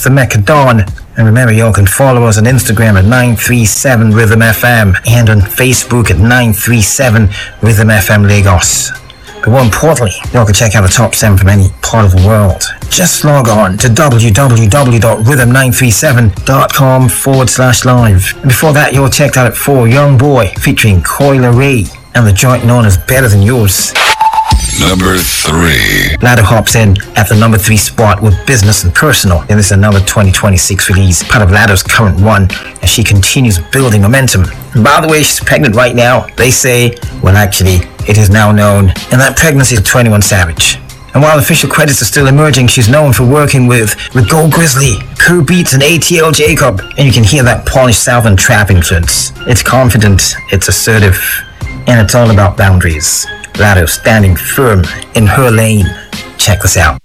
the Mecca Dawn. And remember, you can follow us on Instagram at 937 Rhythm FM and on Facebook at 937 Rhythm FM Lagos. But more importantly, you can check out the top 7 from any part of the world. Just log on to www.rhythm937.com/live. And before that, you'll check out at 4 Young Boy featuring Coil Ray and the joint known as Better Than Yours. Number 3. Laddo hops in at the number 3 spot with Business and Personal. And this is another 2026 release, part of Laddo's current run, as she continues building momentum. And by the way, she's pregnant right now. They say, well, actually, it is now known, and that pregnancy is 21 Savage. And while official credits are still emerging, she's known for working with Go Grizzly, Cool Beats, and ATL Jacob. And you can hear that polished Southern trap influence. It's confident, it's assertive, and it's all about boundaries. Laddo standing firm in her lane. Check this out.